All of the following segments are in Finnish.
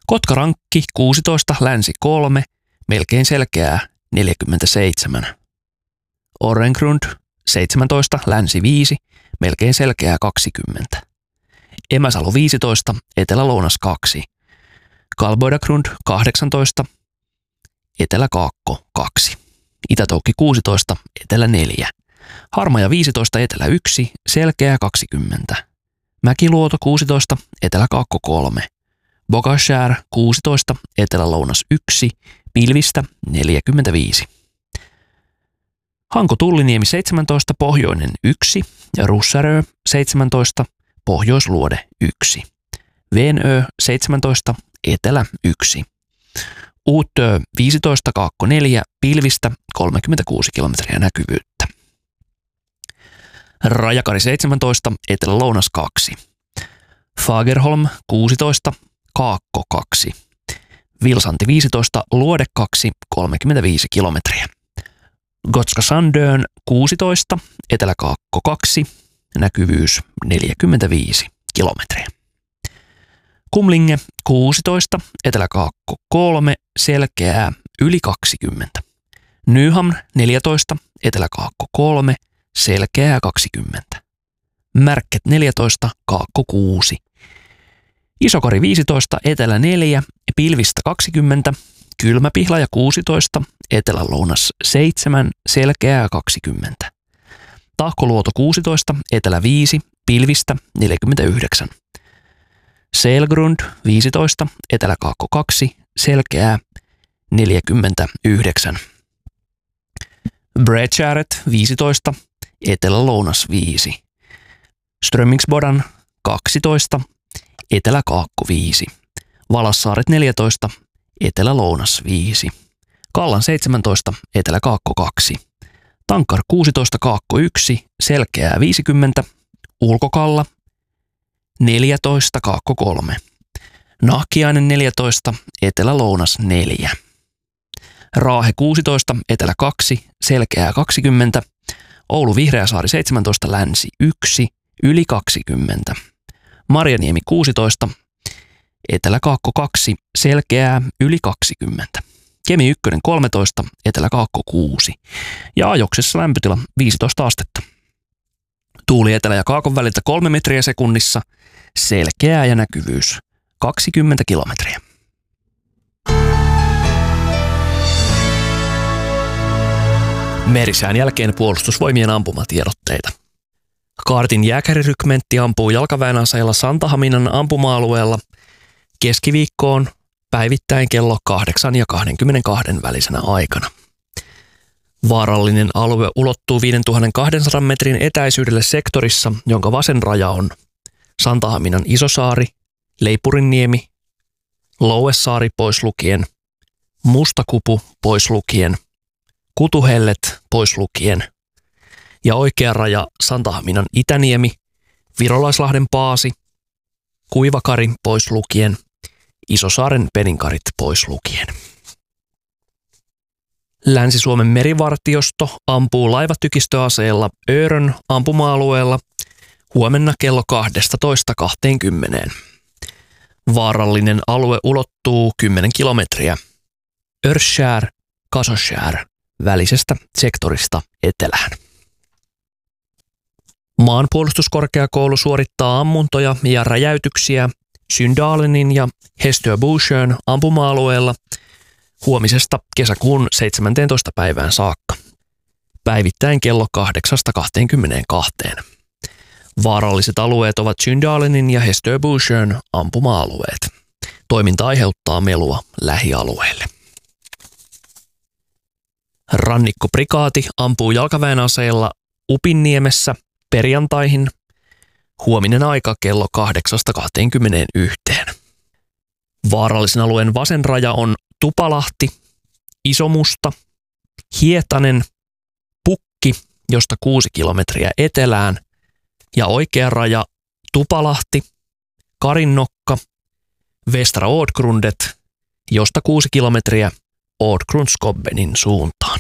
Kotkarankki 16, länsi 3, melkein selkeää 47. Orrengrund 17, länsi 5, melkein selkeää 20. Emäsalo 15, etelä-lounas 2. Kalboidagrund 18, etelä-kaakko 2. Itätoukki 16, etelä 4. Harmaja 15, etelä 1, selkeää 20. Mäkiluoto 16, etelä-kaakko 3. Bogashär 16, etelä-lounas 1, pilvistä 45. Hanko Tulliniemi 17, pohjoinen 1 ja Russarö 17, pohjoisluode 1. Venö 17, etelä 1. Uutö 15, kaakko 4, pilvistä 36 kilometriä näkyvyyttä. Rajakari 17, etelä-lounas 2. Fagerholm 16, kaakko 2. Vilsanti 15, luode 2, 35 kilometriä. Gotska Sandön 16, etelä-kaakko 2, näkyvyys 45 kilometriä. Kumlinge 16, etelä-kaakko 3, selkeää yli 20. Nyhamn 14, etelä-kaakko 3, selkeää 20. Märket 14, kaakko 6. Isokari 15, etelä 4, pilvistä 20. Kylmäpihlaja 16, etelä-lounas 7, selkeää 20. Tahkoluoto 16, etelä 5, pilvistä 49. Selgrund 15, etelä-kaakko 2, selkeää 49. Bredskäret 15, etelä-lounas 5. Strömmingsbodan 12, etelä-kaakko 5. Valassaaret 14, etelä-lounas 5. Kallan 17, etelä-kaakko 2. Tankkar 16, kaakko 1, selkeää 50. Ulkokalla 14, kaakko 3. Nahkiainen 14, etelä-lounas 4. Raahe 16, etelä 2, selkeää 20. Oulu Vihreäsaari 17, länsi 1, yli 20. Marjaniemi 16, etelä-kaakko 2, selkeää yli 20. Kemi 1 13, etelä-kaakko 6 ja Ajoksessa lämpötila 15 astetta. Tuuli etelä- ja kaakon väliltä 3 metriä sekunnissa, selkeää ja näkyvyys 20 kilometriä. Merisään jälkeen puolustusvoimien ampumatiedotteita. Kaartin jääkärirykmentti ampuu jalkaväenaseella Santahaminan ampuma-alueella keskiviikkoon päivittäin kello 8 ja 22 välisenä aikana. Vaarallinen alue ulottuu 5200 metrin etäisyydelle sektorissa, jonka vasen raja on Santahaminan Isosaari, Leipurinniemi, Louesaari pois lukien, Mustakupu pois lukien, Kutuhellet pois lukien ja oikea raja Santahaminan Itäniemi, Virolaislahden Paasi, Kuivakari pois lukien, Isosaaren Peninkarit pois lukien. Länsi-Suomen merivartiosto ampuu laivatykistöaseella Öörön ampuma-alueella huomenna kello 12:20. Vaarallinen alue ulottuu 10 kilometriä Örskär, Kasoskär välisestä sektorista etelään. Maanpuolustuskorkeakoulu suorittaa ammuntoja ja räjäytyksiä Syndalenin ja Hästöbusjön ampuma-alueella huomisesta kesäkuun 17. päivään saakka. Päivittäin kello 8:22. Vaaralliset alueet ovat Syndalenin ja Hästöbusjön ampuma-alueet. Toiminta aiheuttaa melua lähialueelle. Rannikkoprikaati ampuu jalkaväenaseella Upinniemessä perjantaihin. Huominen aika kello 8:21. Vaarallisen alueen vasen raja on Tupalahti, Isomusta, Hietanen, Pukki, josta 6 kilometriä etelään, ja oikea raja Tupalahti, Karinnokka, Västra Ådgrundet, josta 6 kilometriä Ådgrundsgobbenin suuntaan.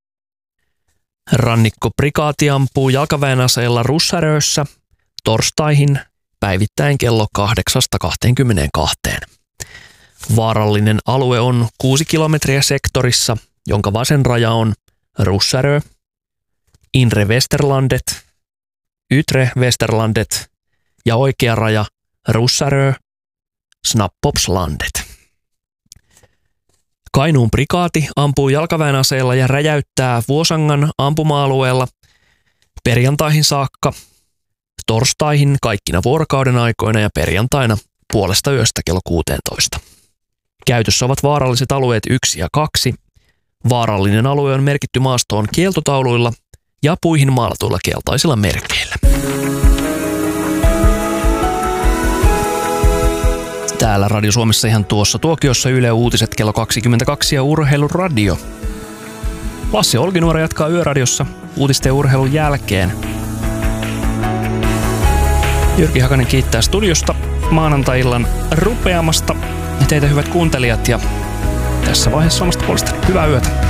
Rannikkoprikaati ampuu jalkaväenaseella Russarössä torstaihin päivittäin kello 8:22. Vaarallinen alue on 6 kilometriä sektorissa, jonka vasen raja on Russarö, Inre Westerlandet, Ytre Westerlandet ja oikea raja Russarö, Snappopslandet. Kainuun prikaati ampuu jalkaväenaseella ja räjäyttää Vuosangan ampuma-alueella perjantaihin saakka, torstaihin kaikkina vuorokauden aikoina ja perjantaina puolesta yöstä kello 16. Käytössä ovat vaaralliset alueet 1 ja 2. Vaarallinen alue on merkitty maastoon kieltotauluilla ja puihin maalatuilla keltaisilla merkeillä. Täällä Radio Suomessa ihan tuossa tuokiossa Yle Uutiset kello 22 ja Urheiluradio. Lassi Olkinuora jatkaa Yöradiossa uutisten ja urheilun jälkeen. Jyrki Hakanen kiittää studiosta maanantai-illan rupeamasta. Ja teitä hyvät kuuntelijat ja tässä vaiheessa omasta puolestani hyvää yötä.